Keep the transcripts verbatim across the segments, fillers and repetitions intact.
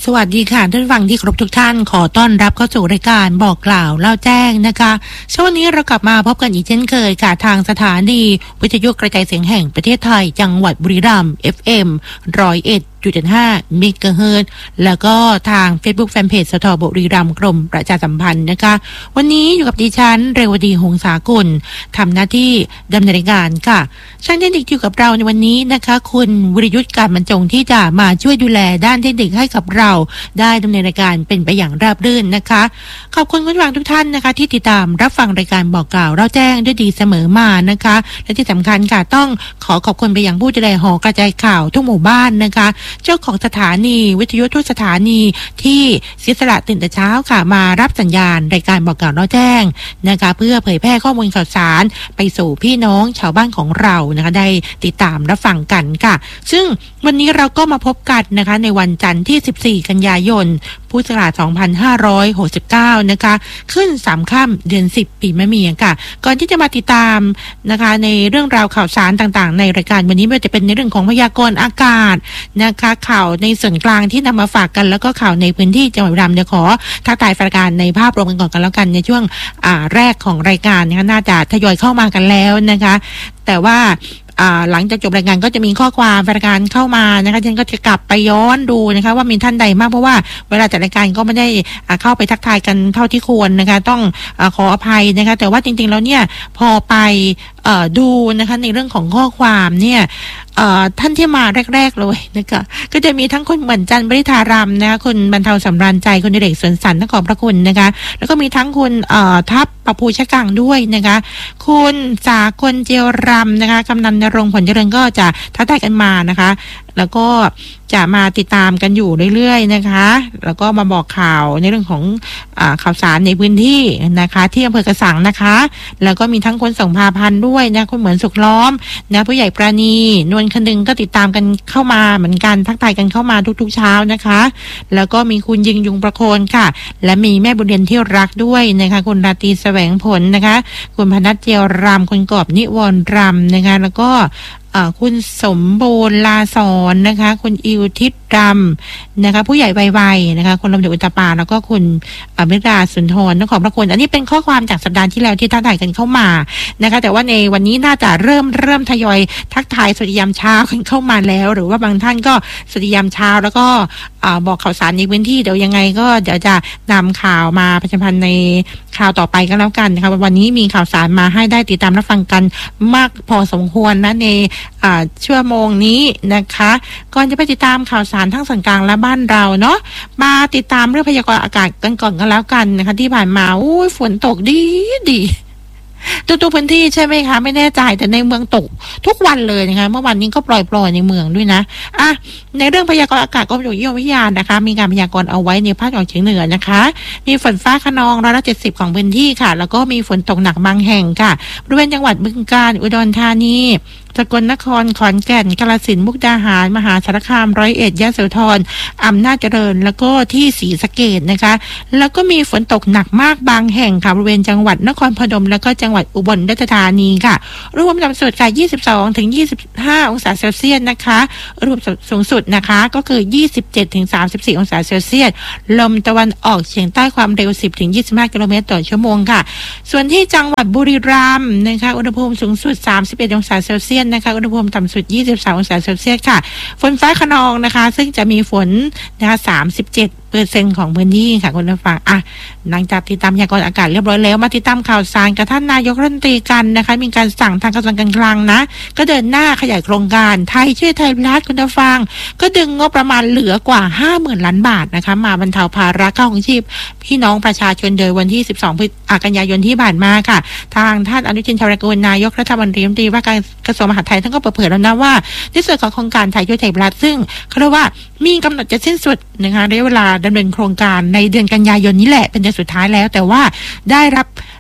สวัสดีค่ะท่านผู้ฟังที่เคารพทุกท่านขอต้อนรับเข้าสู่รายการบอกกล่าวเล่าแจ้งนะคะช่วงนี้เรากลับมาพบกันอีกเช่นเคยค่ะทางสถานีวิทยุกระจายเสียงแห่งประเทศไทยจังหวัดบุรีรัมย์ เอฟ เอ็ม หนึ่งศูนย์เอ็ดจุดเจ็ดห้า เมกะเฮิรตซ์แล้วก็ทาง Facebook Fanpage สทบุรีรัมย์กรมประชาสัมพันธ์นะคะวันนี้อยู่กับดิฉันเรวดีหงสากุลทำหน้าที่ดำเนินรายการค่ะช่างเทคนิคอยู่กับเราในวันนี้นะคะคุณวิรยุทธการบรรจงที่จะมาช่วยดูแลด้านเทคนิคให้กับเราได้ดำเนินรายการเป็นไปอย่างราบรื่นนะคะขอบคุณคุณผู้ฟังทุกท่านนะคะที่ติดตามรับฟังรายการบอกกล่าวเล่าแจ้งด้วยดีเสมอมานะคะและที่สำคัญค่ะต้องขอขอบคุณไปยังผู้ดูแลหอกระจายข่าวทุกหมู่บ้านนะคะเจ้าของสถานีวิทยุทุกสถานีที่เสียสละตื่นแต่เช้าค่ะมารับสัญญาณรายการบอกกล่าวเล่าแจ้งนะคะเพื่อเผยแพร่ข้อมูลข่าวสารไปสู่พี่น้องชาวบ้านของเรานะคะได้ติดตามรับฟังกันค่ะซึ่งวันนี้เราก็มาพบกันนะคะในวันจันทร์ที่สิบสี่กันยายนพุทธศักราชสองพันห้าร้อยหกสิบเก้านะคะขึ้นสามค่ำเดือนสิบปีมะเมียค่ะก่อนที่จะมาติดตามนะคะในเรื่องราวข่าวสารต่างๆในรายการวันนี้ไม่ว่าจะเป็นในเรื่องของพยากรณ์อากาศนะคะข่าวในส่วนกลางที่นำมาฝากกันแล้วก็ข่าวในพื้นที่จังหวัดบุรีรัมย์เดี๋ยวขอทักทายรายการในภาพรวมกันก่อนกันแล้วกันในช่วงอ่าแรกของรายการนะคะน่าจะทยอยเข้ามากันแล้วนะคะแต่ว่าหลังจากจบรายการก็จะมีข้อความรายการเข้ามานะคะฉันก็จะกลับไปย้อนดูนะคะว่ามีท่านใดมากเพราะว่าเวลาจัดรายการก็ไม่ได้เข้าไปทักทายกันเท่าที่ควรนะคะต้องขออภัยนะคะแต่ว่าจริงๆแล้วเนี่ยพอไปดูนะคะในเรื่องของข้อความเนี่ยท่านที่มาแรกๆเลยนะคะก็จะมีทั้งคุณเหมือนจันทร์บริธารำนะคะคุณบรรเทาสำราญใจคุณดิเรกสวนสันทั้งขอบพระคุณนะคะแล้วก็มีทั้งคุณทัพปภูชะกังด้วยนะคะคุณสาคนเจียวรำนะคะกำนันนรงค์ผลเจริญก็จะทักทายกันมานะคะแล้วก็จะมาติดตามกันอยู่เรื่อยๆนะคะแล้วก็มาบอกข่าวในเรื่องของอ่าข่าวสารในพื้นที่นะคะที่อำเภอกระสังนะคะแล้วก็มีทั้งคนส่งพาพันธุ์ด้วยนะคุณเหมือนสุขล้อมนะผู้ใหญ่ปราณีนวลคนึงก็ติดตามกันเข้ามาเหมือนกันทักทายกันเข้ามาทุกๆเช้านะคะแล้วก็มีคุณยิงยุงประโคนค่ะและมีแม่บุญเรียนที่รักด้วยนะคะคุณราตรีแสวงผลนะคะคุณพนัสเจียวรำคุณกอบนิวรณ์รำนะคะแล้วก็คุณสมบูรณ์ลาสอนนะคะคุณอิวทิศรำนะคะผู้ใหญ่ไวๆนะคะคุณลำดวนอุตตปาแล้วก็คุณอภิราสุนทรขอบพระคุณอันนี้เป็นข้อความจากสัปดาห์ที่แล้วที่ทักทายกันเข้ามานะคะแต่ว่าในวันนี้น่าจะเริ่มเริ่มทยอยทักทายสวัสดียามเช้ากันเข้ามาแล้วหรือว่าบางท่านก็สวัสดียามเช้าแล้วก็บอกข่าวสารในพื้นที่เดี๋ยวยังไงก็เดี๋ยวจะนำข่าวมาประชาสัมพันธ์ในข่าวต่อไปก็แล้วกันนะคะวันนี้มีข่าวสารมาให้ได้ติดตามรับฟังกันมากพอสมควรนะในชั่วโมงนี้นะคะก่อนจะไปติดตามข่าวสารทั้งส่วนกลางและบ้านเราเนาะมาติดตามเรื่องพยากรณ์อากาศกันก่อนกันแล้วกันนะคะที่ผ่านมาอุ้ยฝนตกดีดีตัวๆพื้นที่ใช่ไหมคะไม่แน่ใจแต่ในเมืองตกทุกวันเลยนะคะเมื่อวันนี้ก็ปล่อยๆในเมืองด้วยนะอ่ะในเรื่องพยากรณ์อากาศกรมอุตุนิยมวิทยานะคะมีการพยากรณ์เอาไว้ในภาคตะวันออกเฉียงเหนือนะคะมีฝนฟ้าคะนองร้อยละเจ็ดสิบของพื้นที่ค่ะแล้วก็มีฝนตกหนักบางแห่งค่ะบริเวณจังหวัดบึงกาฬอุดรธานีสกลนครขอนแก่นกาฬสินธุ์มุกดาหารมหาสารคามร้อยเอ็ดยะโสธรอำนาจเจริญแล้วก็ที่ศรีสะเกษนะคะแล้วก็มีฝนตกหนักมากบางแห่งค่ะบริเวณจังหวัดนครพนมแล้วก็จังหวัดอุบลราชธานีค่ะอุณหภูมิต่ำสุดค่ะยี่สิบสองถึงยี่สิบห้าองศาเซลเซียสนะคะอุณหภูมิสูงสุดนะคะก็คือยี่สิบเจ็ดถึงสามสิบสี่องศาเซลเซียสลมตะวันออกเฉียงใต้ความเร็วสิบถึงยี่สิบห้ากิโลเมตรต่อชั่วโมงค่ะส่วนที่จังหวัดบุรีรัมย์นะคะอุณหภูมิสูงสุดสามสิบเอ็ดองศาเซลเซียสนะคะอุณหภูมิต่ำสุดยี่สิบสามองศาเซลเซียสค่ะฝนฟ้าคะนองนะคะซึ่งจะมีฝนนะคะสามสิบเจ็ดเปอร์เซ็นต์ของพื้นที่ค่ะคุณผู้ฟังอ่ะหลังจากติดตามพยากรณ์อากาศเรียบร้อยแล้วมาติดตามข่าวสารกับท่านนายกรัฐมนตรีกันนะคะมีการสั่งทางกระทรวงการคลังนะก็เดินหน้าขยายโครงการไทยช่วยไทยรัฐคุณผู้ฟังก็ดึงงบประมาณเหลือกว่า ห้าหมื่นล้านบาทนะคะมาบรรเทาภาระค่าของชีพพี่น้องประชาชนโดยวันที่สิบสองกันยายนที่ผ่านมาค่ะทางท่านอนุทินชาญวิรากูลนายกรัฐมนตรีรัฐมนตรีว่าการกระทรวงมหาดไทยท่านก็เปิดเผยแล้วนะว่าในส่วนของโครงการไทยช่วยไทยรัฐซึ่งเขาเรียกว่ามีกำหนดจะสิ้นสุดนะคะระยะเวลาดำเนินโครงการในเดือนกันยายนนี้แหละเป็นเดือนสุดท้ายแล้วแต่ว่าได้รับ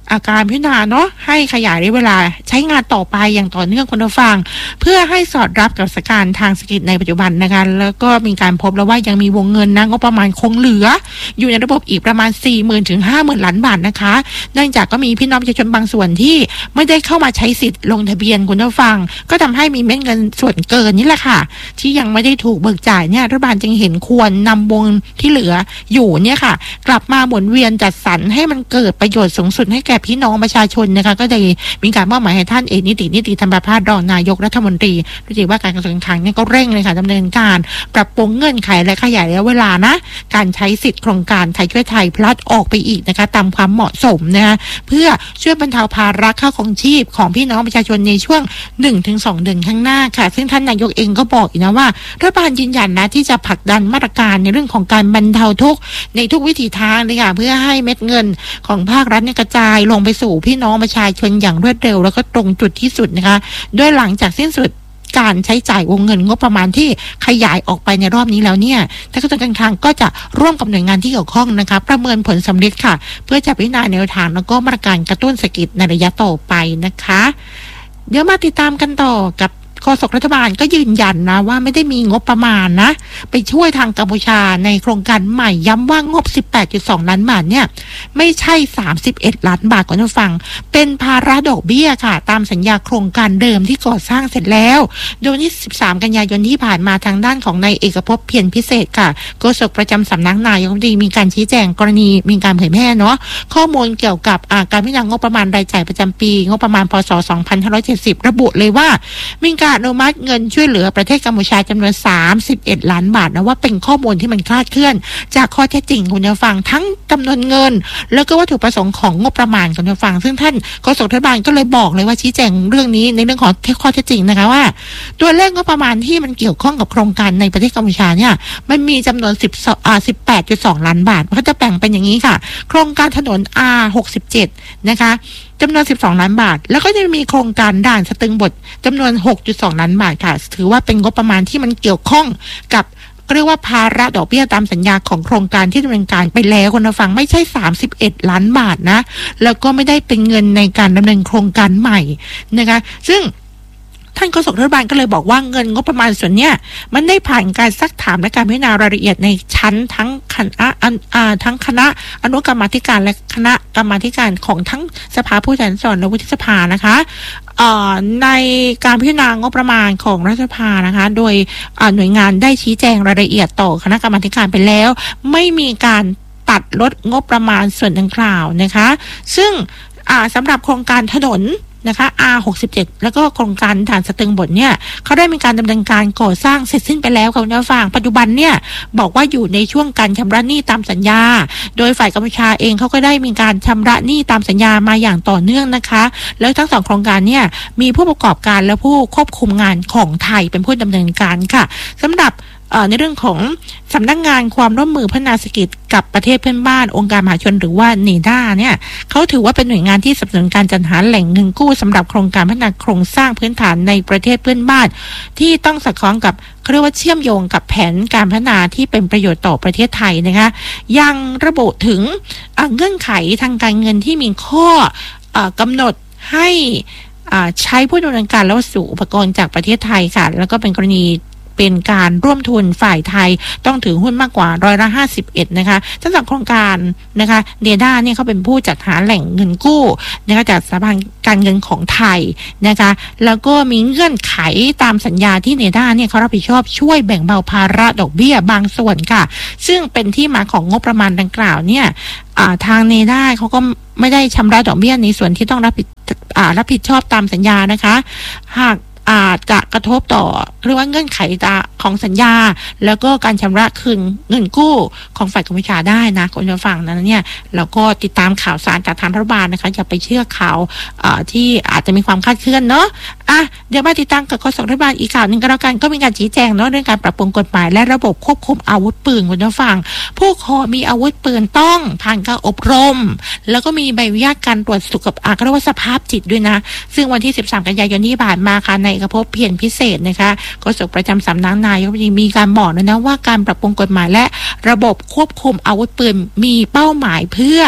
อาการพิจารณาเนาะให้ขยายระยะเวลาใช้งานต่อไปอย่างต่อเนื่องคุณผู้ฟังเพื่อให้สอดรับกับสถานการณ์ทางเศรษฐกิจในปัจจุบันนะคะแล้วก็มีการพบแล้วว่ายังมีวงเงินนะงบประมาณคงเหลืออยู่ในระบบอีกประมาณ สี่หมื่น ถึง ห้าหมื่น ล้านบาทนะคะเนื่องจากก็มีพี่น้องประชาชนบางส่วนที่ไม่ได้เข้ามาใช้สิทธิ์ลงทะเบียนคุณผู้ฟังก็ทำให้มีเม็ดเงินส่วนเกินนี่แหละค่ะที่ยังไม่ได้ถูกเบิกจ่ายเนี่ยรัฐบาลจึงเห็นควรนำวงที่เหลืออยู่เนี่ยค่ะกลับมาหมุนเวียนจัดสรรให้มันเกิดประโยชน์สูงสุดให้แก่พี่น้องประชาชนนะคะก็เลยมีการมอบหมายให้ท่านเอกนิตินิติธรรมประภาสรองนายกรัฐมนตรีรัฐมนตรีว่าการกระทรวงการคลังเนี่ยก็เร่งเลยค่ะดำเนินการปรับปรุงเงื่อนไขและขยายระยะเวลานะการใช้สิทธิ์โครงการไทยช่วยไทยพลัดออกไปอีกนะคะตามความเหมาะสมนะคะเพื่อช่วยบรรเทาภาระค่าครองชีพของพี่น้องประชาชนในช่วง หนึ่งถึงสอง เดือนข้างหน้าค่ะซึ่งท่านนายกเองก็บอกอีกนะว่ารัฐบาลยืนยันนะที่จะผลักดันมาตรการในเรื่องของการบรรเทาทุกข์ในทุกวิถีทางเลยค่ะเพื่อให้เม็ดเงินของภาครัฐเนี่ยกระจายลงไปสู่พี่น้องประชาชนอย่างรวดเร็วแล้วก็ตรงจุดที่สุดนะคะโดยหลังจากสิ้นสุดการใช้จ่ายวงเงินงบประมาณที่ขยายออกไปในรอบนี้แล้วเนี่ยทางกระทรวงการคลังก็จะร่วมกับหน่วยงานที่เกี่ยวข้องนะคะประเมินผลสำเร็จค่ะเพื่อจะพิจารณาแนวทางแล้วก็มาตรการกระตุ้นเศรษฐกิจในระยะต่อไปนะคะเดี๋ยวมาติดตามกันต่อกับโฆษกรัฐบาลก็ยืนยันนะว่าไม่ได้มีงบประมาณนะไปช่วยทางกัมพูชาในโครงการใหม่ย้ำว่างบ สิบแปดจุดสอง ล้านบาทเนี่ยไม่ใช่สามสิบเอ็ดล้านบาทก่อนจะฟังเป็นภาระดอกเบี้ยค่ะตามสัญญาโครงการเดิมที่ก่อสร้างเสร็จแล้วโดยวันที่สิบสามกันยายนที่ผ่านมาทางด้านของนายเอกภพเพียรพิเศษค่ะโฆษกประจำสำนักนายกรัฐมนตรีมีการชี้แจงกรณีมีการเผยแพร่เนาะข้อมูลเกี่ยวกับการพิจารณางบประมาณรายจ่ายประจำปีงบประมาณพ.ศ. สองพันห้าร้อยเจ็ดสิบระบุเลยว่ามีการอนุมัติเงินช่วยเหลือประเทศกัมพูชาจำนวนสามสิบเอ็ดล้านบาทนะว่าเป็นข้อมูลที่มันคลาดเคลื่อนจากข้อเท็จจริงคุณผู้ฟังทั้งจำนวนเงินแล้วก็วัตถุประสงค์ของงบประมาณคุณผู้ฟังซึ่งท่านโฆษกรัฐบาลก็เลยบอกเลยว่าชี้แจงเรื่องนี้ในเรื่องของข้อเท็จจริงนะคะว่าตัวเลขงบประมาณที่มันเกี่ยวข้องกับโครงการในประเทศกัมพูชาเนี่ยมันมีจำนวนสิบอ่า สิบแปดจุดสอง ล้านบาทมันก็จะแบ่งเป็นอย่างนี้ค่ะโครงการถนน อาร์ หกสิบเจ็ด นะคะจำนวนสิบสองล้านบาทแล้วก็จะมีโครงการด่านสตึงบทจำนวน หกจุดสอง ล้านบาทค่ะถือว่าเป็นงบประมาณที่มันเกี่ยวข้องกับเรียกว่าภาระดอกเบี้ยตามสัญญาของโครงการที่ดำเนินการไปแล้วคุณผู้ฟังไม่ใช่สามสิบเอ็ดล้านบาทนะแล้วก็ไม่ได้เป็นเงินในการดำเนินโครงการใหม่นะคะซึ่งท่านโฆษกรัฐบาลก็เลยบอกว่าเงินงบประมาณส่วนเนี้ยมันได้ผ่านการซักถามและการพิจารณารายละเอียดในชั้นทั้งคณะอ่าทั้งคณะอนุกรรมาธิการและคณะกรรมาธิการของทั้งสภาผู้แทนราษฎรและวุฒิสภานะคะในการพิจารณางบประมาณของรัฐสภานะคะโดยหน่วยงานได้ชี้แจงรายละเอียดต่อคณะกรรมาธิการไปแล้วไม่มีการตัดลดงบประมาณส่วนดังกล่าวนะคะซึ่งสำหรับโครงการถนนนะคะ อาร์ หกสิบเจ็ด แล้วก็โครงการด่านสตึงบทเนี่ยเขาได้มีการดำเนินการก่อสร้างเสร็จสิ้นไปแล้วค่ะคุณผู้ฟังปัจจุบันเนี่ยบอกว่าอยู่ในช่วงการชำระหนี้ตามสัญญาโดยฝ่ายกัมพูชาเองเขาก็ได้มีการชำระหนี้ตามสัญญามาอย่างต่อเนื่องนะคะแล้วทั้งสองโครงการเนี่ยมีผู้ประกอบการและผู้ควบคุมงานของไทยเป็นผู้ดำเนินการค่ะสำหรับในเรื่องของสำนักงานความร่วมมือพัฒนาเศรษฐกิจกับประเทศเพื่อนบ้านองค์การมหาชนหรือว่าเนด้าเนี่ยเขาถือว่าเป็นหน่วยงานที่สนับสนุนการจัดหาแหล่งเงินกู้สำหรับโครงการพัฒนาโครงสร้างพื้นฐานในประเทศเพื่อนบ้านที่ต้องสอดคล้องกับเขาเรียกว่าเชื่อมโยงกับแผนการพัฒนาที่เป็นประโยชน์ต่อประเทศไทยนะคะยังระบุถึงเงื่อนไขทางการเงินที่มีข้อกำหนดให้ใช้ผู้ดำเนินการและวัสดุอุปกรณ์จากประเทศไทยค่ะแล้วก็เป็นกรณีเป็นการร่วมทุนฝ่ายไทยต้องถือหุ้นมากกว่าร้อยละห้าสิบเอ็ดนะคะสำหรับโครงการนะคะเดด้าเนี่ยเขาเป็นผู้จัดหาแหล่งเงินกู้นะคะจากสถาบันการเงินของไทยนะคะแล้วก็มีเงื่อนไขตามสัญญาที่เนด้าเนี่ยเขารับผิดชอบช่วยแบ่งเบาภาระดอกเบี้ยบางส่วนค่ะซึ่งเป็นที่มาของงบประมาณดังกล่าวเนี่ยทางเนด้าเขาก็ไม่ได้ชำระดอกเบี้ยในส่วนที่ต้องรับผิดรับผิดชอบตามสัญญานะคะหากอาจจะกระทบต่อเรียกว่าเงื่อนไขของสัญญาแล้วก็การชำระคืนเงินกู้ของฝ่ายกัมพูชาได้นะคุณผู้ฟังนั้นเนี่ยเราก็ติดตามข่าวสารจากทางรัฐบาลนะคะอย่าไปเชื่อข่าวที่อาจจะมีความคลาดเคลื่อนเนาะอ่ะเดี๋ยวมาติดตามกับโฆษกรัฐบาลอีกข่าวหนึ่งก็แล้วกันก็มีการชี้แจงเนาะเรื่องการปรับปรุงกฎหมายและระบบควบคุมอาวุธปืนคุณผู้ฟังผู้ขอมีอาวุธปืนต้องผ่านการอบรมแล้วก็มีใบอนุญาตการตรวจสุขภาพเรียกว่าสภาพจิตด้วยนะซึ่งวันที่สิบสามกันยายนที่ผ่านมาค่ะในเอกภพเพียรพิเศษนะคะโฆษกประจำสำนักนายกรัฐมนตรีมีการบอกนะว่าการปรับปรุงกฎหมายและระบบควบคุมอาวุธปืนมีเป้าหมายเพื่อ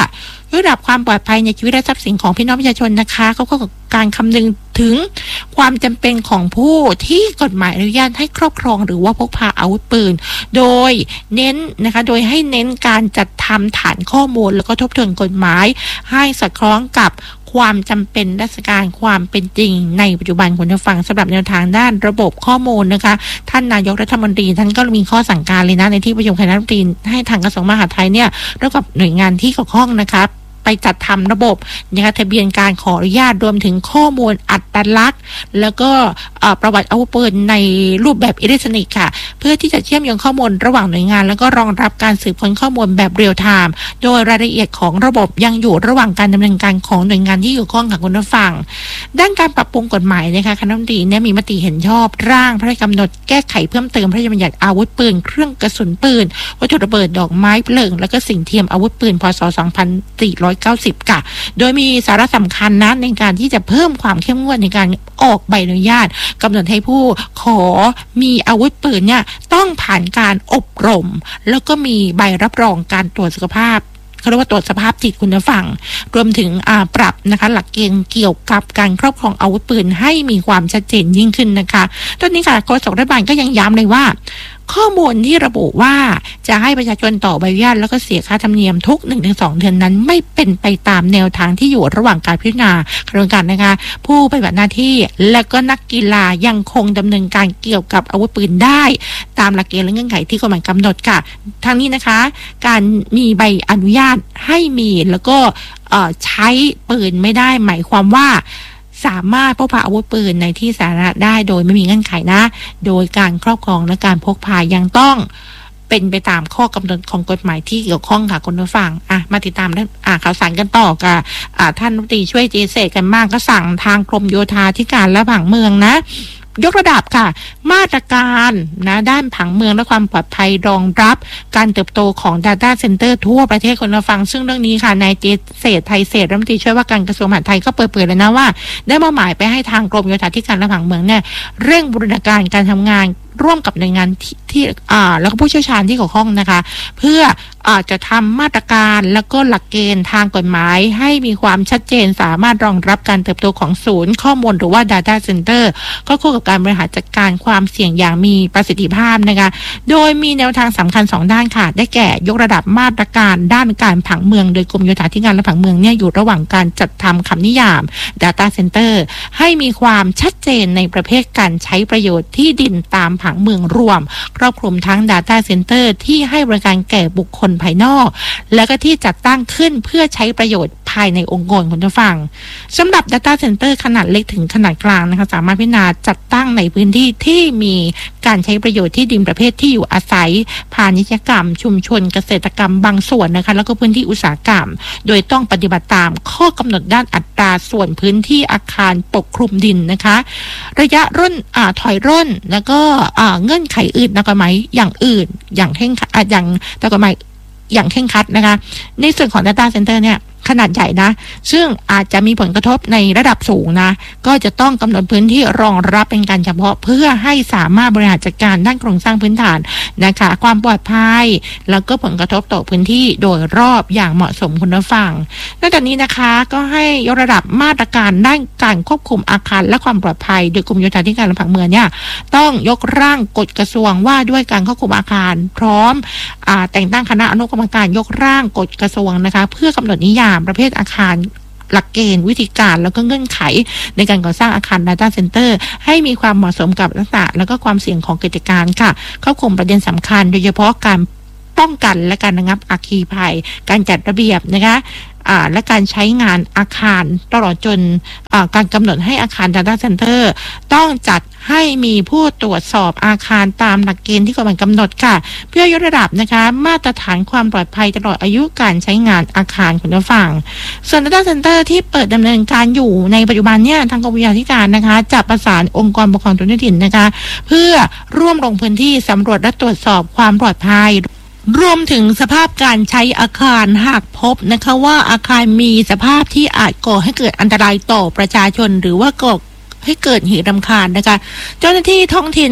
ระดับความปลอดภัยในชีวิตและทรัพย์สินของพี่น้องประชาชนนะคะเขาก็การคำนึงถึงความจำเป็นของผู้ที่กฎหมายอนุญาตให้ครอบครองหรือว่าพกพาอาวุธปืนโดยเน้นนะคะโดยให้เน้นการจัดทำฐานข้อมูลแล้วก็ทบทวนกฎหมายให้สอดคล้องกับความจำเป็นราชการความเป็นจริงในปัจจุบันคุณผู้ฟังสำหรับแนวทางด้านระบบข้อมูลนะคะท่านนายกรัฐมนตรีท่านก็มีข้อสั่งการเลยนะในที่ประชุมคณะรัฐมนตรีให้ทางกระทรวงมหาดไทยเนี่ยร่วมกับหน่วยงานที่เกี่ยวข้องนะคะไปจัดทำระบบนะคะทะเบียนการขออนุญาตรวมถึงข้อมูลอัตลักษณ์แล้วก็ประวัติอาวุธปืนในรูปแบบอิเล็กทรอนิกส์ค่ะเพื่อที่จะเชื่อมโยงข้อมูลระหว่างหน่วยงานแล้วก็รองรับการสืบค้นข้อมูลแบบเรียลไทม์โดยรายละเอียดของระบบยังอยู่ระหว่างการดำเนินการของหน่วยงานที่เกี่ยวข้องกับคุณผู้ฟังด้านการปรับปรุงกฎหมายนะคะคณะรัฐมนตรีเนี่ยมีมติเห็นชอบร่างพระราชกำหนดแก้ไขเพิ่มเติมพระราชบัญญัติอาวุธปืนเครื่องกระสุนปืนวัตถุระเบิดดอกไม้เพลิงและก็สิ่งเทียมอาวุธปืนพ.ศ. สองพันสี่ร้อยเก้าสิบค่ะโดยมีสาระสำคัญนะในการที่จะเพิ่มความเข้มงวดในการออกใบอนุญาตกำหนดให้ผู้ขอมีอาวุธปืนเนี่ยต้องผ่านการอบรมแล้วก็มีใบรับรองการตรวจสุขภาพเขาเรียกว่าตรวจสภาพจิตคุณผู้ฟังรวมถึงปรับนะคะหลักเกณฑ์เกี่ยวกับการครอบครองอาวุธปืนให้มีความชัดเจนยิ่งขึ้นนะคะตอนนี้ค่ะโฆษกรัฐบาลก็ยังย้ำเลยว่าข้อมูลที่ระบุว่าจะให้ประชาชนต่อใบอนุญาตแล้วก็เสียค่าธรรมเนียมทุก หนึ่งถึงสอง เดือนนั้นไม่เป็นไปตามแนวทางที่อยู่ระหว่างการพิจารณาโครงการนะคะผู้ปฏิบัติหน้าที่และก็นักกีฬายังคงดำเนินการเกี่ยวกับอาวุธปืนได้ตามหลักเกณฑ์และเงื่อนไขที่กฎหมายกำหนดค่ะทั้งนี้นะคะการมีใบอนุญาตให้มีแล้วก็ใช้ปืนไม่ได้หมายความว่าสามารถพกพาอาวุธปืนในที่สาธารณะได้โดยไม่มีเงื่อนไขนะโดยการครอบครองและการพกพายังต้องเป็นไปตามข้อกำหนดของกฎหมายที่เกี่ยวข้องค่ะคุณผู้ฟังอ่ะมาติดตามอ่าข่าวสารกันต่อกับอ่าท่านรัฐมนตรีช่วยเจเซกันมากก็สั่งทางกรมโยธาธิการและผังเมืองนะยกระดับค่ะมาตรการนะด้านผังเมืองและความปลอดภัยรองรับการเติบโตของ Data Center ทั่วประเทศคนละฟังซึ่งเรื่องนี้ค่ะนายเจเศรษฐ์ไทยเศรษฐ์รัฐมนตรีช่วยว่าการกระทรวงมหาดไทยก็เปิดเผยเลยนะว่าได้มอบหมายไปให้ทางกรมโยธาธิการและผังเมืองเนี่ยเร่งบูรณาการการทำงานร่วมกับหน่วยงานที่ที่อ่าแล้วก็ผู้เชี่ยวชาญที่เกี่ยวข้องนะคะเพื่ออาจจะทำมาตรการแล้วก็หลักเกณฑ์ทางกฎหมายให้มีความชัดเจนสามารถรองรับการเติบโตของศูนย์ข้อมูลหรือว่า Data Center ก็คู่กับการบริหารจัดการความเสี่ยงอย่างมีประสิทธิภาพนะคะโดยมีแนวทางสำคัญสองด้านค่ะได้แก่ยกระดับมาตรการด้านการผังเมืองโดยกรมโยธาธิการและผังเมืองเนี่ยอยู่ระหว่างการจัดทำคำนิยาม Data Center ให้มีความชัดเจนในประเภทการใช้ประโยชน์ที่ดินตามผังเมืองรวมครอบคลุมทั้ง Data Center ที่ให้บริการแก่บุคคลภายนอกและก็ที่จัดตั้งขึ้นเพื่อใช้ประโยชน์ภายในองค์กรคุณผู้ฟังสำหรับ Data Center ขนาดเล็กถึงขนาดกลางนะคะสามารถพิจารณาจัดตั้งในพื้นที่ที่มีการใช้ประโยชน์ที่ดินประเภทที่อยู่อาศัยพาณิชยกรรมชุมชนเกษตรกรรมบางส่วนนะคะแล้วก็พื้นที่อุตสาหกรรมโดยต้องปฏิบัติตามข้อกำหนดด้านอัตราส่วนพื้นที่อาคารปกคลุมดินนะคะระยะร่นอ่าถอยร่นแล้วก็อ่าเงื่อนไขอื่นตามกฎหมายอย่างอื่นอย่างเข่งอ่าอย่างตามกฎหมายอย่างเข่งคัดนะคะในส่วนของ Data Center เนี่ยขนาดใหญ่นะซึ่งอาจจะมีผลกระทบในระดับสูงนะก็จะต้องกำหนดพื้นที่รองรับเป็นการเฉพาะเพื่อให้สามารถบริหารจัดการด้านโครงสร้างพื้นฐานนะคะความปลอดภัยแล้วก็ผลกระทบต่อพื้นที่โดยรอบอย่างเหมาะสมคุณผู้ฟังนอกจากนี้นะคะก็ให้ยกระดับมาตรการด้านการควบคุมอาคารและความปลอดภัยโดยกรมโยธาธิการและผังเมืองเนี่ยต้องยกร่างกฎกระทรวงว่าด้วยการควบคุมอาคารพร้อมอ่าแต่งตั้งคณะอนุกรรมการยกร่างกฎกระทรวงนะคะเพื่อกำหนดนิยามประเภทอาคารหลักเกณฑ์วิธีการแล้วก็เงื่อนไขในการก่อสร้างอาคาร Data Center ให้มีความเหมาะสมกับลักษณะแล้วก็ความเสี่ยงของกิจการค่ะควบคุมประเด็นสำคัญโดยเฉพาะการป้องกันและการระงับอัคคีภัยการจัดระเบียบนะคะและการใช้งานอาคารตลอดจนการกำหนดให้อาคาร Data Center ต้องจัดให้มีผู้ตรวจสอบอาคารตามหลักเกณฑ์ที่กฎหมายกำหนดค่ะเพื่อยกระดับนะคะมาตรฐานความปลอดภัยตลอดอายุการใช้งานอาคารคุณผู้ฟังส่วน Data Center ที่เปิดดำเนินการอยู่ในปัจจุบันเนี่ยทางกรมวิทยาธิการนะคะจะประสานองค์กรปกครองท้องถิ่นนะคะเพื่อร่วมลงพื้นที่สำรวจและตรวจสอบความปลอดภัยรวมถึงสภาพการใช้อาคารหากพบนะคะว่าอาคารมีสภาพที่อาจก่อให้เกิดอันตรายต่อประชาชนหรือว่าก่อให้เกิดเหตุรำคาญนะคะเจ้าหน้าที่ท้องถิ่น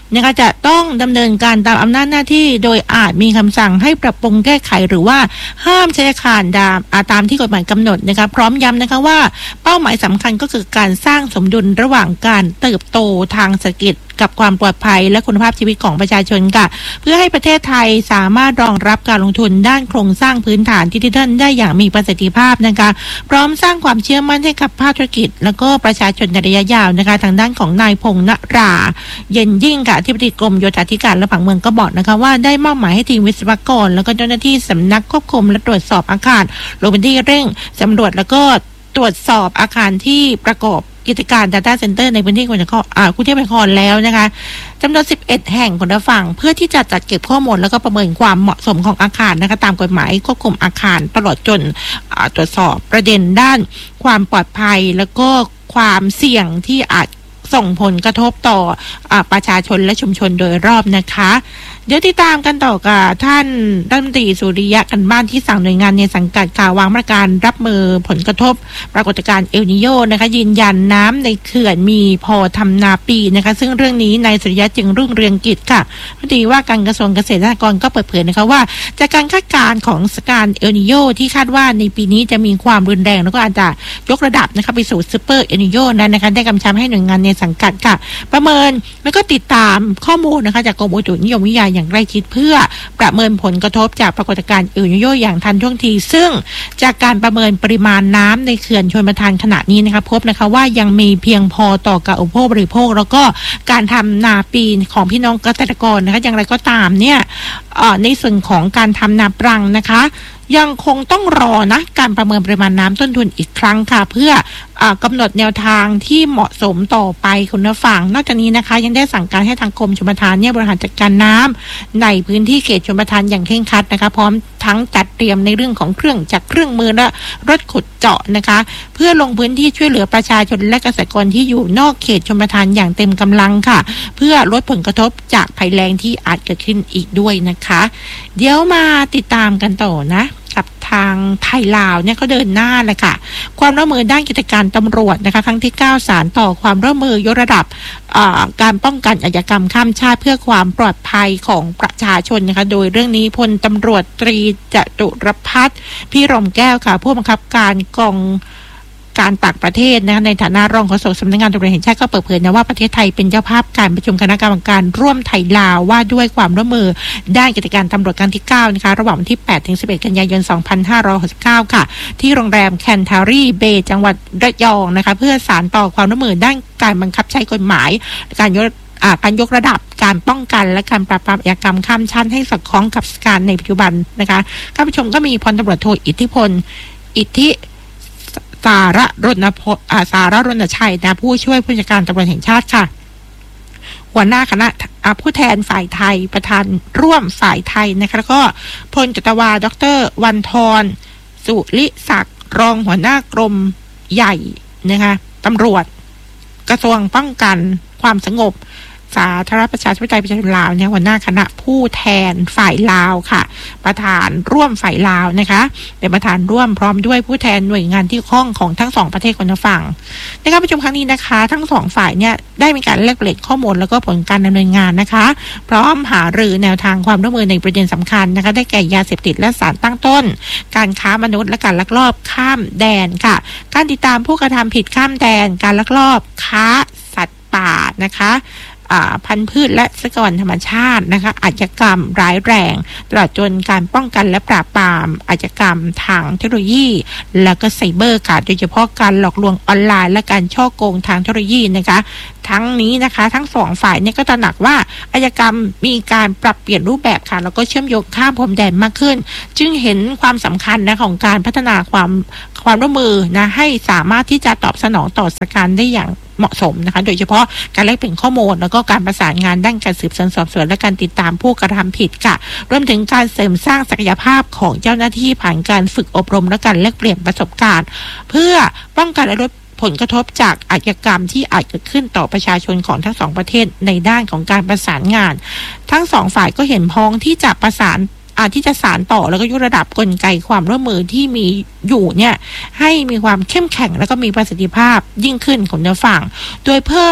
นะคะจะต้องดำเนินการตามอำนาจหน้าที่โดยอาจมีคำสั่งให้ปรับปรุงแก้ไขหรือว่าห้ามใช้อาคารดามตามที่กฎหมายกำหนดนะคะพร้อมย้ำนะคะว่าเป้าหมายสำคัญก็คือการสร้างสมดุลระหว่างการเติบโตทางเศรษฐกิจกับความปลอดภัยและคุณภาพชีวิตของประชาชนค่ะเพื่อให้ประเทศไทยสามารถรองรับการลงทุนด้านโครงสร้างพื้นฐานดิจิทัลได้อย่างมีประสิทธิภาพนะคะพร้อมสร้างความเชื่อมั่นให้กับภาคธุรกิจและก็ประชาชนในระยะยาวนะคะทางด้านของนายพงษ์ณราเย็นยิ่งค่ะอธิบดีกรมโยธาธิการและผังเมืองก็บอกนะคะว่าได้มอบหมายให้ทีมวิศวกรแล้วก็เจ้าหน้าที่สำนักควบคุมและตรวจสอบอาคารลงพื้นที่เร่งสำรวจแล้วก็ตรวจสอบอาคารที่ประกอบกิจการ Data Center ในพื้นที่กรุงเทพอ่ากรุงเทพมหานครแล้วนะคะจำนวนสิบเอ็ดแห่งคนละฝั่งเพื่อที่จะจัดเก็บข้อมูลแล้วก็ประเมินความเหมาะสมของอาคารนะคะตามกฎหมายควบคุมอาคารตลอดจนตรวจสอบประเด็นด้านความปลอดภัยแล้วก็ความเสี่ยงที่อาจส่งผลกระทบต่ออ่าประชาชนและชุมชนโดยรอบนะคะเดี๋ยวติดตามกันต่อกับท่านรัฐมนตรีสุริยะกันบ้านที่สั่งหน่วยงานในสังกัดข่าววางมาตรการรับมือผลกระทบปรากฏการณ์เอลนิโญนะคะยืนยันน้ำในเขื่อนมีพอทำนาปีนะคะซึ่งเรื่องนี้นายสุริยะจึงรุ่งเรืองกิจค่ะรัฐมนตรีว่าการกระทรวงเกษตรและสหกรณ์ก็เปิดเผยนะคะว่าจากการคาดการณ์ของสถานการณ์เอลนิโญที่คาดว่าในปีนี้จะมีความรุนแรงแล้วก็อาจจะยกระดับนะคะไปสู่ซูเปอร์เอลนิโญนั้นนะคะได้กำชับให้หน่วยงานในสังกัดค่ะประเมินแล้วก็ติดตามข้อมูลนะคะจากกรมอุตุนิยมวิทยาอย่างใกล้ชิดเพื่อประเมินผลกระทบจากปรากฏการณ์เอลนิโญอย่างทันท่วงทีซึ่งจากการประเมินปริมาณน้ำในเขื่อนชลประทานขณะนี้นะคะพบนะคะว่ายังมีเพียงพอต่อการอุปโภคบริโภคแล้วก็การทำนาปีของพี่น้องเกษตรกรนะคะอย่างไรก็ตามเนี่ยในส่วนของการทำนาปรังนะคะยังคงต้องรอนะการประเมินปริมาณน้ำต้นทุนอีกครั้งค่ะเพื่ออากำหนดแนวทางที่เหมาะสมต่อไปคุณผู้ฟังนอกจากนี้นะคะยังได้สั่งการให้ทางกรมชลประทานเนี่ยบริหารจัดการน้ำในพื้นที่เขตชลประทานอย่างเคร่งครัดนะคะพร้อมทั้งจัดเตรียมในเรื่องของเครื่องจักรเครื่องมือและรถขุดเจาะนะคะเพื่อลงพื้นที่ช่วยเหลือประชาชนและเกษตรกรที่อยู่นอกเขตชลประทานอย่างเต็มกำลังค่ะเพื่อลดผลกระทบจากภัยแล้งที่อาจเกิดขึ้นอีกด้วยนะคะเดี๋ยวมาติดตามกันต่อนะกับทางไทยลาวเนี่ยก็เดินหน้าเลยค่ะความร่วมมือด้านกิจการตำรวจนะคะครั้งที่เก้าสารต่อความร่วมมือยกระดับการป้องกันอาชญากรรมข้ามชาติเพื่อความปลอดภัยของประชาชนนะคะโดยเรื่องนี้พลตำรวจตรีจตุรพัฒน์พิรมแก้วค่ะผู้บังคับการกองการต่างประเทศนะคะในฐานะรองโฆษกสำนักงานตำรวจแห่งชาติก็เปิดเผยนะว่าประเทศไทยเป็นเจ้าภาพการประชุมคณะกรรมการร่วมไทยลาวว่าด้วยความร่วมมือด้านกิจการตำรวจครั้งที่เก้านะคะระหว่างวันที่แปดถึงสิบเอ็ดกันยายนสองพันห้าร้อยหกสิบเก้าค่ะที่โรงแรมแคนทารีเบย์จังหวัดระยองนะคะเพื่อสานต่อความร่วมมือด้านการบังคับใช้กฎหมายการยกการยกระดับการป้องกันและการปราบปรามอาชญากรรมข้ามชาติให้สอดคล้องกับสถานการณ์ในปัจจุบันนะคะข้าผู้ชมก็มีพลตำรวจโทอิทธิพลอิทธิสารรณพลอาสารรณชัยนะผู้ช่วยผู้จัดการตำรวจแห่งชาติค่ะหัวหน้าคณะผู้แทนฝ่ายไทยประธานร่วมฝ่ายไทยนะคะแล้วก็พลจัตวาดรวันทรสุริศักดิ์รองหัวหน้ากรมใหญ่นะคะตำรวจกระทรวงป้องกันความสงบสาธารณประชาธิปไตยประชาชนลาวเนี่ยหัวหน้าคณะผู้แทนฝ่ายลาวค่ะประธานร่วมฝ่ายลาวนะคะเป็นประธานร่วมพร้อมด้วยผู้แทนหน่วยงานที่ข้องของทั้งสองประเทศคนละฝั่งในการประชุมครั้งนี้นะคะทั้งสองฝ่ายเนี่ยได้มีการแลกเปลี่ยนข้อมูลแล้วก็ผลการดำเนินงานนะคะพร้อมหารือแนวทางความร่วมมือในประเด็นสำคัญนะคะได้แก่ยาเสพติดและสารตั้งต้นการค้ามนุษย์และการลักลอบข้ามแดนค่ะการติดตามผู้กระทำผิดข้ามแดนการลักลอบค้าสัตว์ป่านะคะพันธุ์พืชและทรัพยากรธรรมชาตินะคะอาชญากรรมร้ายแรงตลอดจนการป้องกันและปราบปรามอาชญากรรมทางเทคโนโลยีและก็ไซเบอร์ค่ะโดยเฉพาะการหลอกลวงออนไลน์และการฉ้อโกงทางเทคโนโลยีนะคะทั้งนี้นะคะทั้งสองฝ่ายเนี่ยก็ตระหนักว่าอาชญากรรมมีการปรับเปลี่ยนรูปแบบค่ะแล้วก็เชื่อมโยงข้ามพรมแดนมากขึ้นจึงเห็นความสำคัญนะของการพัฒนาความความร่วมมือนะให้สามารถที่จะตอบสนองต่อสถานการณ์ได้อย่างเหมาะสมนะคะโดยเฉพาะการแลกเปลี่ยนข้อมูลแล้วก็การประสานงานด้านการสืบสวนสอบสวนและการติดตามผู้กระทำผิดค่ะรวมถึงการเสริมสร้างศักยภาพของเจ้าหน้าที่ผ่านการฝึกอบรมและการแลกเปลี่ยนประสบการณ์เพื่อป้องกันและลดผลกระทบจากอาชญากรรมที่อาจเกิดขึ้นต่อประชาชนของทั้งสองประเทศในด้านของการประสานงานทั้งสองฝ่ายก็เห็นพ้องที่จะประสานที่จะสานต่อแล้วก็ยกระดับกลไกความร่วมมือที่มีอยู่เนี่ยให้มีความเข้มแข็งแล้วก็มีประสิทธิภาพยิ่งขึ้นของเนื้อฝั่งโดยเพิ่ม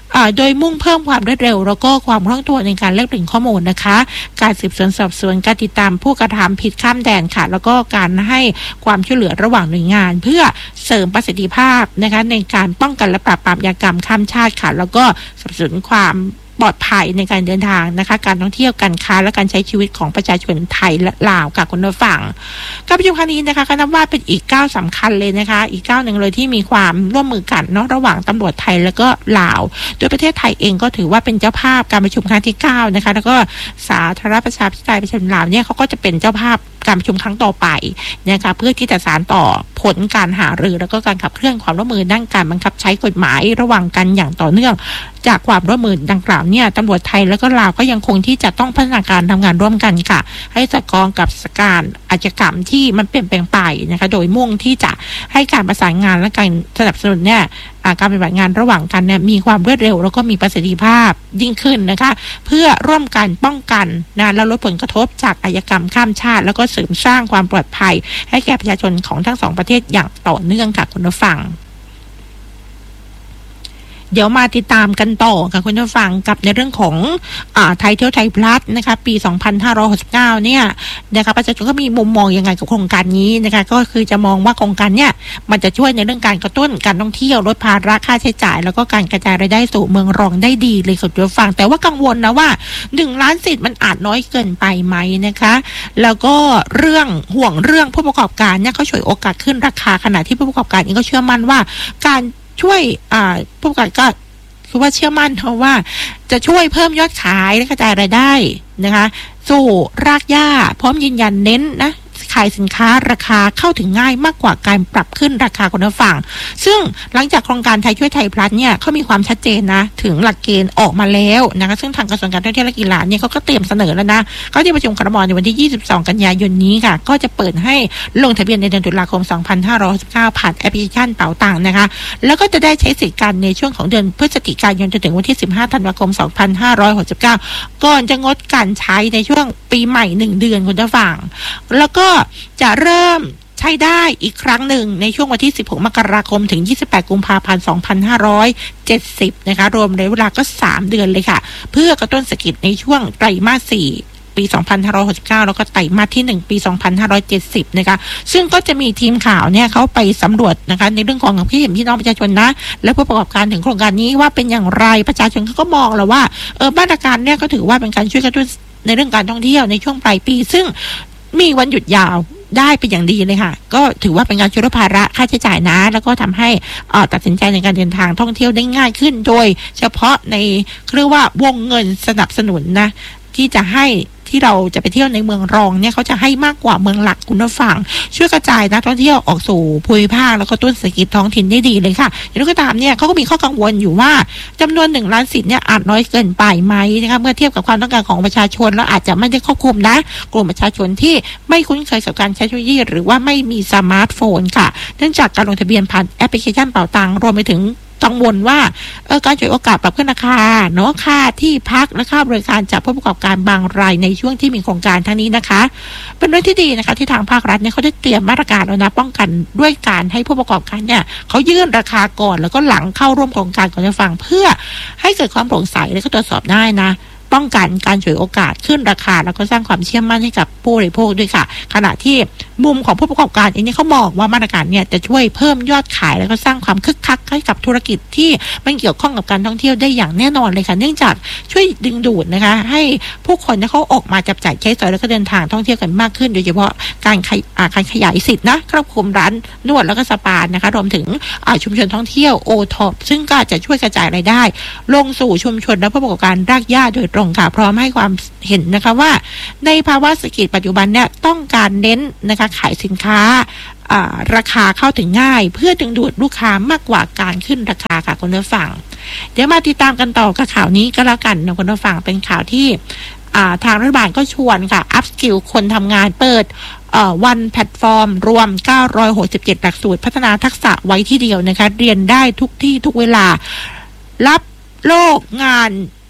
โดยมุ่งเพิ่มความรวดเร็วแล้วก็ความคล่องตัวในการแลกเปลี่ยนข้อมูลนะคะการสืบสวนสอบสวนการติดตามผู้กระทำผิดข้ามแดนค่ะแล้วก็การให้ความช่วยเหลือระหว่างหน่วยงานเพื่อเสริมประสิทธิภาพนะคะในการป้องกันและปราบปรามอาชญากรรมข้ามชาติค่ะแล้วก็สนับสนุนความปลอดภัยในการเดินทางนะคะการท่องเที่ยวการค้าและการใช้ชีวิตของประชาชนไทยและลาวกับคุณผู้ฟังการประชุมครั้งนี้นะคะก็นับว่าเป็นอีกก้าวสำคัญเลยนะคะอีกก้าวหนึ่งเลยที่มีความร่วมมือกันเนาะระหว่างตำรวจไทยแล้วก็ลาวโดยประเทศไทยเองก็ถือว่าเป็นเจ้าภาพการประชุมครั้งที่เก้านะคะแล้วก็สาธารณรัฐประชาธิปไตยประชาชนลาวเนี่ยเขาก็จะเป็นเจ้าภาพการประชุมครั้งต่อไปนะคะเพื่อที่จะสานต่อผลการหารือแล้วก็การขับเคลื่อนความร่วมมือด้านการบังคับใช้กฎหมายระหว่างกันอย่างต่อเนื่องจากความร่วมมือดังกล่าวเนี่ยตำรวจไทยแล้วก็ลาวก็ยังคงที่จะต้องพัฒนาการทำงานร่วมกันค่ะให้สอดคล้องกับสถานการณ์อาชญากรรมที่มันเปลี่ยนแปลงไปนะคะโดยมุ่งที่จะให้การประสานงานและการสนับสนุนเนี่ยการปฏิบัติงานระหว่างกันเนี่ยมีความรวดเร็วแล้วก็มีประสิทธิภาพยิ่งขึ้นนะคะเพื่อร่วมกันป้องกันนะและลดผลกระทบจากอาชญากรรมข้ามชาติแล้วก็เสริมสร้างความปลอดภัยให้แก่ประชาชนของทั้งสองประเทศอย่างต่อเนื่องค่ะคุณผู้ฟังเดี๋ยวมาติดตามกันต่อค่ะคุณผู้ฟังกับในเรื่องของอ่าไทยเที่ยวไทยพลัสนะคะปีสองพันห้าร้อยหกสิบเก้าเนี่ยนะคะประชาชนก็มีมุมมองยังไงกับโครงการนี้นะคะก็คือจะมองว่าโครงการเนี่ยมันจะช่วยในเรื่องการกระตุ้นการท่องเที่ยวลดภาระค่าใช้จ่ายแล้วก็การกระจายรายได้สู่เมืองรองได้ดีเลยคุณผู้ฟังแต่ว่ากังวลนะว่าหนึ่งล้านสิทธิ์มันอาจน้อยเกินไปไหมนะคะแล้วก็เรื่องห่วงเรื่องผู้ประกอบการเนี่ยเขาฉวยโอกาสขึ้นราคาขณะที่ผู้ประกอบการเองก็เชื่อมั่นว่าการช่วยอ่าผู้ประกอบการก็คือว่าเชื่อมั่นเพราะว่าจะช่วยเพิ่มยอดขายและกระจายรายได้นะคะสู่รากหญ้าพร้อมยืนยันเน้นนะขายสินค้าราคาเข้าถึงง่ายมากกว่าการปรับขึ้นราคาคุณผู้ฟังซึ่งหลังจากโครงการไทยช่วยไทยพลัสเนี่ยเขามีความชัดเจนนะถึงหลักเกณฑ์ออกมาแล้วนะคะซึ่งทางกระทรวงการท่องเที่ยวและกีฬาเนี่ยเขาก็เตรียมเสนอแล้วนะเขาที่ประชุมครม.ในวันที่ยี่สิบสองกันยายนนี้ค่ะก็จะเปิดให้ลงทะเบียนในเดือนตุลาคมสองพันห้าร้อยหกสิบเก้าผ่านแอปพลิเคชันเป๋าตังค์นะคะแล้วก็จะได้ใช้สิทธิ์กันในช่วงของเดือนพฤศจิกายนจนถึงวันที่สิบห้าธันวาคมสองพันห้าร้อยหกสิบเก้าก่อนจะงดการใช้ในช่วงปีใหม่หนึ่งเดือนคุณผู้ฟังแล้วก็จะเริ่มใช้ได้อีกครั้งหนึ่งในช่วงวันที่สิบหกมกราคมถึงยี่สิบแปดกุมภาพันธ์สองพันห้าร้อยเจ็ดสิบนะคะรวมระยะเวลาก็สามเดือนเลยค่ะเพื่อกระตุ้นเศรษฐกิจในช่วงไตรมาสสี่ปีสองพันห้าร้อยหกสิบเก้าแล้วก็ไตรมาสที่หนึ่งปีสองพันห้าร้อยเจ็ดสิบนะคะซึ่งก็จะมีทีมข่าวเนี่ยเขาไปสำรวจนะคะในเรื่องของความคิดเห็นพี่น้องประชาชนนะและผู้ประกอบการถึงโครงการนี้ว่าเป็นอย่างไรประชาชนเขาก็มองแล้วว่าเออมาตรการเนี่ยก็ถือว่าเป็นการช่วยกระตุ้นในเรื่องการท่องเที่ยวในช่วงปลายปีซึ่งมีวันหยุดยาวได้เป็นอย่างดีเลยค่ะก็ถือว่าเป็นการช่วยลดภาระค่าใช้จ่ายนะแล้วก็ทำให้ตัดสินใจในการเดินทางท่องเที่ยวได้ง่ายขึ้นโดยเฉพาะในเรียกว่าวงเงินสนับสนุนนะที่จะให้ที่เราจะไปเที่ยวในเมืองรองเนี่ยเขาจะให้มากกว่าเมืองหลักคุณผู้ฟังช่วยกระจายนักท่องเที่ยวออกสู่ภูมิภาคแล้วก็ต้นเศรษฐกิจท้องถิ่นได้ดีเลยค่ะอย่างไรก็ตามเนี่ยเขาก็มีข้อกังวลอยู่ว่าจำนวนหนึ่งล้านสิทธิ์เนี่ยอาจน้อยเกินไปไหมนะคะเมื่อเทียบกับความต้องการของประชาชนแล้วอาจจะไม่ได้ควบคุมนะกลุ่มประชาชนที่ไม่คุ้นเคยกับการใช้เทคโนโลยีหรือว่าไม่มีสมาร์ทโฟนค่ะเนื่องจากการลงทะเบียนผ่านแอปพลิเคชันเป๋าตังค์รวมไปถึงกังวลว่าเออการฉวยโอกาสปรับขึ้นราคาเนาะค่าที่พักและค่าบริการจากผู้ประกอบการบางรายในช่วงที่มีโครงการทั้งนี้นะคะเป็นเรื่องที่ดีนะคะที่ทางภาครัฐเนี่ยเขาได้เตรียมมาตรการแล้วนะป้องกันด้วยการให้ผู้ประกอบการเนี่ยเขายื่นราคาก่อนแล้วก็หลังเข้าร่วมโครงการก่อนจะฟังเพื่อให้เกิดความโปร่งใสและก็ตรวจสอบได้นะป้องกันการฉวยโอกาสขึ้นราคาแล้วก็สร้างความเชื่อมั่นให้กับผู้บริโภคด้วยค่ะขณะที่มุมของผู้ประกอบการเองเนี่ยเขามองว่ามาตรการเนี่ยจะช่วยเพิ่มยอดขายแล้วก็สร้างความคึกคักให้กับธุรกิจที่มันเกี่ยวข้องกับการท่องเที่ยวได้อย่างแน่นอนเลยค่ะเนื่องจากช่วยดึงดูดนะคะให้ผู้คนเนี่ยเขาออกมาจับจ่ายใช้สอยแล้วก็เดินทางท่องเที่ยวกันมากขึ้นโดยเฉพาะการขยายการขยายสิทธินะครอบคลุมร้านนวดแล้วก็สปานะคะรวมถึงชุมชนท่องเที่ยวโอท็อปซึ่งก็จะช่วยกระจายรายได้ลงสู่ชุมชนและผู้ประกอบการรากหญ้าโดยตรงค่ะพร้อมให้ความเห็นนะคะว่าในภาวะเศรษฐกิจปัจจุบันเนี่ยต้องการเน้นนะคะขายสินค้าราคาเข้าถึงง่ายเพื่อดึงดูดลูกค้ามากกว่าการขึ้นราคาค่ะคุณผู้ฟังเดี๋ยวมาติดตามกันต่อกับข่าวนี้ก็แล้วกันนะคุณผู้ฟังเป็นข่าวที่ทางรัฐบาลก็ชวนค่ะอัพสกิลคนทำงานเปิดวันแพลตฟอร์มรวมเก้าร้อยหกสิบเจ็ดหลักสูตรพัฒนาทักษะไว้ที่เดียวนะคะเรียนได้ทุกที่ทุกเวลารับโลกงาน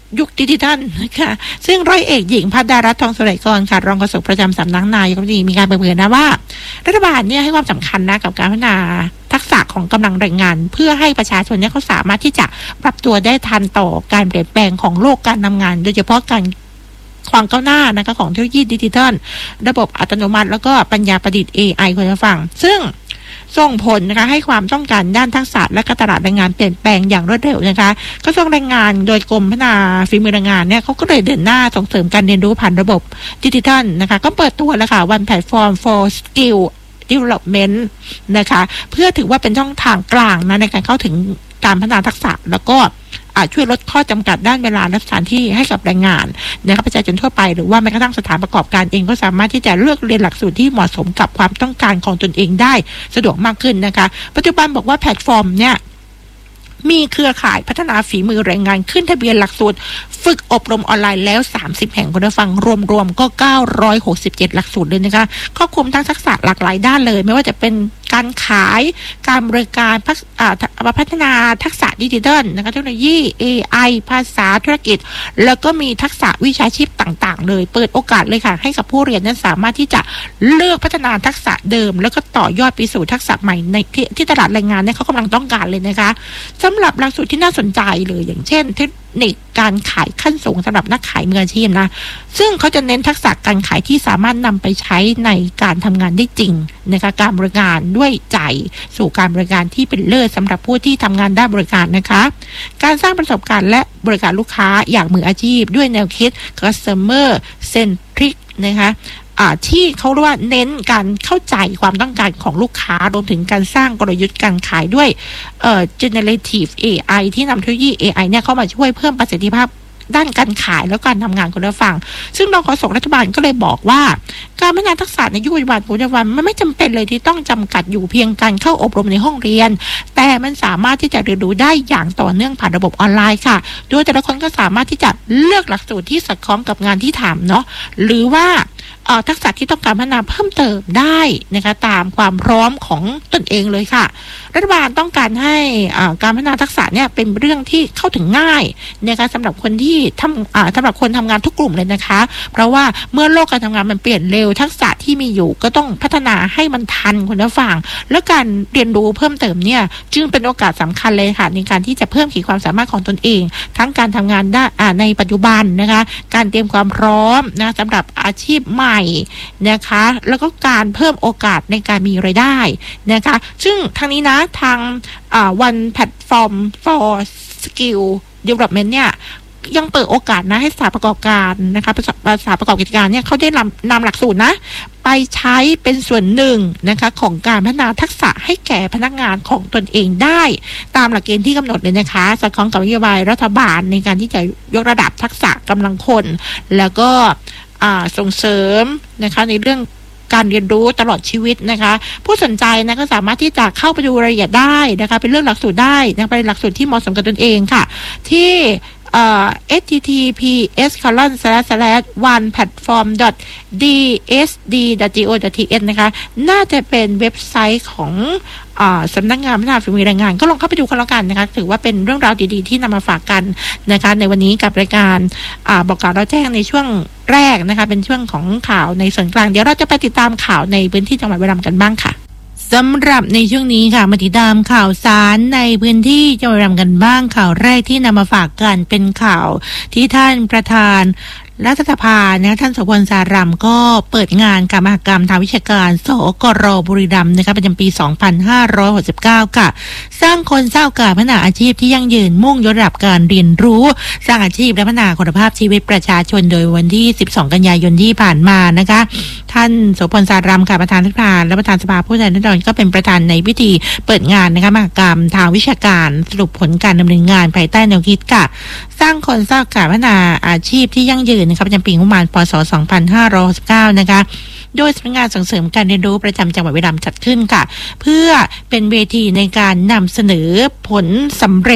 ยุคดิจิทัลนะคะซึ่งร้อยเอกหญิงภัทรดารัตน์ทองสุไหลกรค่ะรองโฆษกประจำสำนักนายกรัฐมนตรีมีการเปิดเผยนะว่ารัฐบาลเนี่ยให้ความสำคัญนะกับการพัฒนาทักษะของกำลังแรงงานเพื่อให้ประชาชนเนี่ยเขาสามารถที่จะปรับตัวได้ทันต่อการเปลี่ยนแปลงของโลกการทำงานโดยเฉพาะการความก้าวหน้านะคะของเทคโนโลยีดิจิทัลระบบอัตโนมัติแล้วก็ปัญญาประดิษฐ์ เอ ไอ คุณผู้ฟังซึ่งส่งผลนะคะให้ความต้องการด้านทักษะและก็ตลาดแรงงานเปลี่ยนแปลงอย่างรวดเร็วนะคะกระทรวงแรงงานโดยกรมพัฒนาฝีมือแรงงานเนี่ยเขาก็เลยเดินหน้าส่งเสริมการเรียนรู้ผ่านระบบดิจิทัลนะคะก็เปิดตัวแล้วค่ะ One Platform for Skill Development นะคะเพื่อถือว่าเป็นช่องทางกลางนะในการเข้าถึงการพัฒนาทักษะแล้วก็ช่วยลดข้อจำกัดด้านเวลาและสถานที่ให้กับแรงงานนะคะประชาชนทั่วไปหรือว่าแม้กระทั่งสถานประกอบการเองก็สามารถที่จะเลือกเรียนหลักสูตรที่เหมาะสมกับความต้องการของตนเองได้สะดวกมากขึ้นนะคะปัจจุบันบอกว่าแพลตฟอร์มเนี่ยมีเครือข่ายพัฒนาฝีมือแรงงานขึ้นทะเบียนหลักสูตรฝึกอบรมออนไลน์แล้วสามสิบแห่งคุณผู้ฟังรวมๆก็เก้าร้อยหกสิบเจ็ดหลักสูตรเลยนะคะครอบคลุมทั้งทักษะหลากหลายด้านเลยไม่ว่าจะเป็นการขายการบริการพัฒนาทักษะดิจิทัลนะคะเทคโนโลยี เอ ไอ ภาษาธุรกิจแล้วก็มีทักษะวิชาชีพต่างๆเลยเปิดโอกาสเลยค่ะให้กับผู้เรียนนั้นสามารถที่จะเลือกพัฒนาทักษะเดิมแล้วก็ต่อยอดไปสู่ทักษะใหม่ในที่ที่ตลาดแรงงานเนี่ยเขากำลังต้องการเลยนะคะสำหรับหลักสูตรที่น่าสนใจเลยอย่างเช่นเทคนิคการขายขั้นสูงสำหรับนักขายมืออาชีพนะซึ่งเขาจะเน้นทักษะการขายที่สามารถนำไปใช้ในการทำงานได้จริงนะคะการบริการด้วยใจสู่การบริการที่เป็นเลิศสำหรับผู้ที่ทำงานด้านบริการนะคะการสร้างประสบการณ์และบริการลูกค้าอย่างมืออาชีพด้วยแนวคิด customer centric นะคะที่เขาเรียกว่าเน้นการเข้าใจความต้องการของลูกค้ารวมถึงการสร้างกลยุทธ์การขายด้วยเอ่อ generative เอ ไอ ที่นำเทคโนโลยี เอ ไอ เนี่ยเข้ามาช่วยเพิ่มประสิทธิภาพด้านการขายและการทำงานคุณผู้ฟังซึ่งรองโฆษกรัฐบาลก็เลยบอกว่าการพัฒนาทักษะในยุคปัจจุบันคุณผู้ฟังมันไม่จำเป็นเลยที่ต้องจำกัดอยู่เพียงการเข้าอบรมในห้องเรียนแต่มันสามารถที่จะเรียนรู้ได้อย่างต่อเนื่องผ่านระบบออนไลน์ค่ะโดยแต่ละคนก็สามารถที่จะเลือกหลักสูตรที่สอดคล้องกับงานที่ทำเนาะหรือว่าทักษะที่ต้องการพัฒนาเพิ่มเติมได้นะคะตามความพร้อมของตนเองเลยค่ะรัฐบาลต้องการให้การพัฒนาทักษะเนี่ยเป็นเรื่องที่เข้าถึงง่ายนะคะสำหรับคนที่ทำสำหรับคนทำงานทุกกลุ่มเลยนะคะเพราะว่าเมื่อโลกการทำงานมันเปลี่ยนเร็วทักษะที่มีอยู่ก็ต้องพัฒนาให้มันทันคุณผู้ฟังและการเรียนรู้เพิ่มเติมเนี่ยจึงเป็นโอกาสสำคัญเลยค่ะในการที่จะเพิ่มขีดความสามารถของตนเองทั้งการทำงานได้ในปัจจุบันนะคะการเตรียมความพร้อมนะสำหรับอาชีพใหม่นะคะแล้วก็การเพิ่มโอกาสในการมีรายได้นะคะซึ่งทางนี้นะทางOne Platform for Skill Development เนี่ยยังเปิดโอกาสนะให้สถานประกอบการนะคะสถานประกอบกิจการเนี่ยเขาได้นำนำหลักสูตรนะไปใช้เป็นส่วนหนึ่งนะคะของการพัฒนาทักษะให้แก่พนักงานของตนเองได้ตามหลักเกณฑ์ที่กำหนดเลยนะคะสอดคล้องกับนโยบายรัฐบาลในการที่จะยกระดับทักษะกำลังคนแล้วก็ส่งเสริมนะคะในเรื่องการเรียนรู้ตลอดชีวิตนะคะผู้สนใจนะก็สามารถที่จะเข้าไปดูรายละเอียดได้นะคะเป็นเรื่องหลักสูตรได้นะเป็นหลักสูตรที่เหมาะสมกับตนเองค่ะที่เอ่อ เอช ที ที พี เอส colon slash slash one platform dot d s d dot go dot t h นะคะน่าจะเป็นเว็บไซต์ของสำนักงานพัฒนาฝีมือแรงงานก็ลองเข้าไปดูกันแล้วกันนะคะถือว่าเป็นเรื่องราวดีๆที่นำมาฝากกันนะคะในวันนี้กับรายการบอกกล่าวเราแจ้งในช่วงแรกนะคะเป็นช่วงของข่าวในส่วนกลางเดี๋ยวเราจะไปติดตามข่าวในพื้นที่จังหวัดบุรีรัมย์กันบ้างค่ะสำหรับในช่วงนี้ค่ะมาติดตามข่าวสารในพื้นที่จังหวัดบุรีรัมย์กันบ้างข่าวแรกที่นำมาฝากกันเป็นข่าวที่ท่านประธานรัฐสภานะท่านโสพลสารัมก็เปิดงานการมหกรรมทางวิชาการสกรบุรีรัมย์นะคะประจำปีสองพันห้าร้อยหกสิบเก้าค่ะสร้างคนสร้างโอกาสพัฒนาอาชีพที่ยั่งยืนมุ่งยกระดับการเรียนรู้สร้างอาชีพและพัฒนาคุณภาพชีวิตประชาชนโดยวันที่สิบสองกันยายนที่ผ่านมานะคะท่านโสพลสารัมค่ะประธานรัฐสภาและประธานสภาผู้แทนราษฎรก็เป็นประธานในพิธีเปิดงานนะคะมหกรรมทางวิชาการสรุปผลการดำเนินงานภายใต้แนวคิดค่ะสร้างคนสร้างโอกาสพัฒนาอาชีพที่ยั่งยืนนะคะประจำปีงบประมาณพ.ศ. สองพันห้าร้อยหกสิบเก้านะคะโดยสำนักงานส่งเสริมการเรียนรู้ประจำจังหวัดบุรีรัมย์จัดขึ้นค่ะเพื่อเป็นเวทีในการนำเสนอผลสำเร็จ